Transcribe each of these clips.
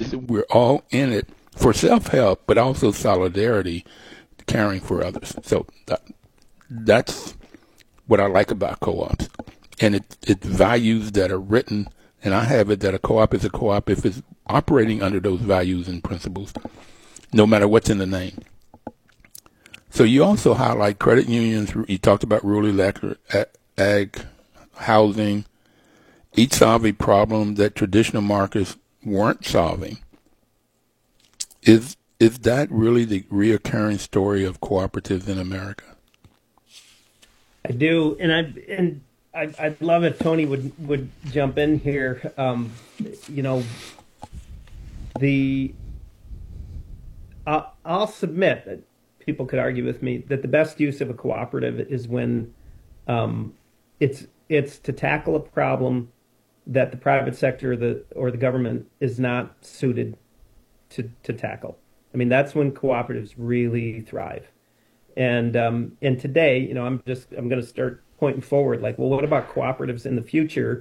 is we're all in it for self-help, but also solidarity, caring for others. So that's what I like about co-ops. And it's values that are written, and I have it that a co-op is a co-op if it's operating under those values and principles, no matter what's in the name. So you also highlight credit unions. You talked about rural electric, ag, housing. Each solve a problem that traditional markets weren't solving. Is that really the reoccurring story of cooperatives in America? I do, and I'd love if Tony would jump in here. You know, the I'll submit that people could argue with me that the best use of a cooperative is when it's to tackle a problem that the private sector or the government is not suited to tackle. I mean, that's when cooperatives really thrive. And today, you know, I'm going to start pointing forward. Like, well, what about cooperatives in the future?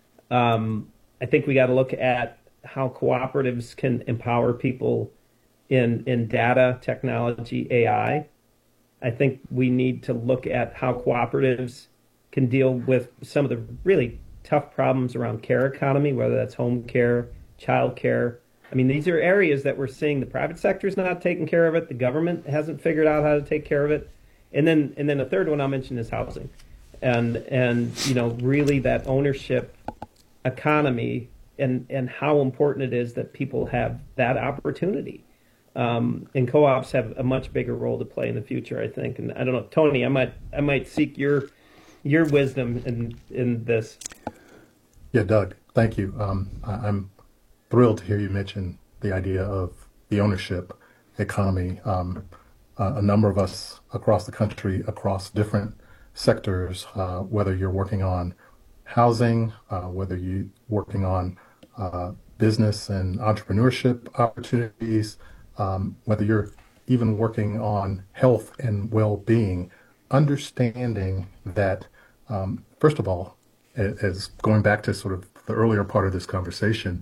I think we got to look at how cooperatives can empower people in data, technology, AI. I think we need to look at how cooperatives can deal with some of the really tough problems around care economy, whether that's home care, child care. I mean, these are areas that we're seeing the private sector is not taking care of it. The government hasn't figured out how to take care of it. And then the third one I'll mention is housing. And you know, really that ownership economy and how important it is that people have that opportunity. And co-ops have a much bigger role to play in the future, I think. And I don't know, Tony, I might seek your wisdom in this. Yeah, Doug, thank you. I'm thrilled to hear you mention the idea of the ownership economy. A number of us across the country, across different sectors, whether you're working on housing, whether you're working on business and entrepreneurship opportunities, whether you're even working on health and well-being, understanding that, first of all, as going back to sort of the earlier part of this conversation,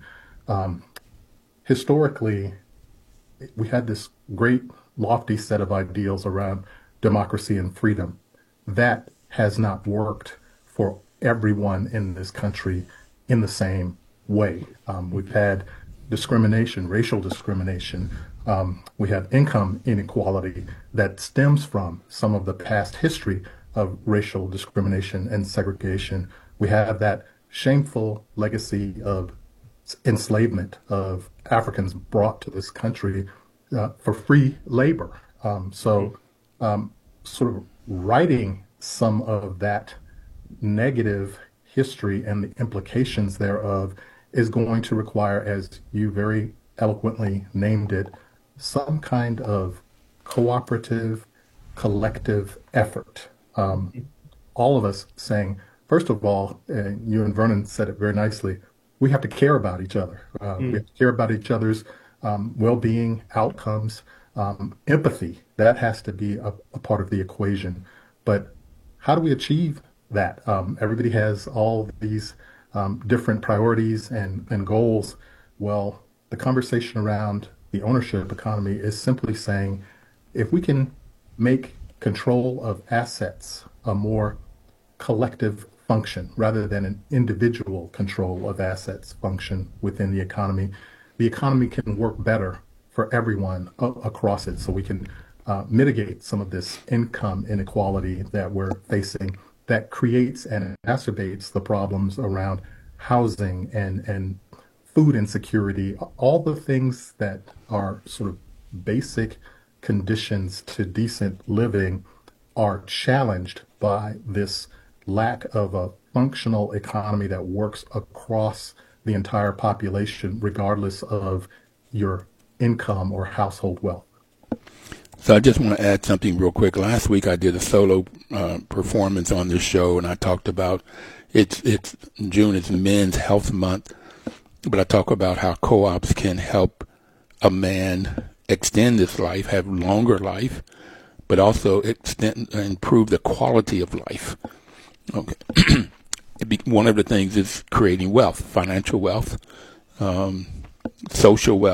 historically, we had this great lofty set of ideals around democracy and freedom. That has not worked for everyone in this country in the same way. We've had discrimination, racial discrimination. We have income inequality that stems from some of the past history of racial discrimination and segregation. We have that shameful legacy of enslavement of Africans brought to this country for free labor. So sort of writing some of that negative history and the implications thereof is going to require, as you very eloquently named it, some kind of cooperative, collective effort. All of us saying, first of all, you and Vernon said it very nicely, we have to care about each other. We have to care about each other's well-being, outcomes, empathy. That has to be a part of the equation. But how do we achieve that? Everybody has all these different priorities and goals. Well, the conversation around the ownership economy is simply saying, if we can make control of assets a more collective function rather than an individual control of assets function within the economy can work better for everyone across it. So we can mitigate some of this income inequality that we're facing that creates and exacerbates the problems around housing and food insecurity, all the things that are sort of basic conditions to decent living are challenged by this lack of a functional economy that works across the entire population, regardless of your income or household wealth. So I just want to add something real quick. Last week I did a solo performance on this show, and I talked about it's June is Men's Health Month, but I talk about how co-ops can help a man extend his life, have longer life, but also improve the quality of life. Okay. One of the things is creating wealth, financial wealth, social wealth.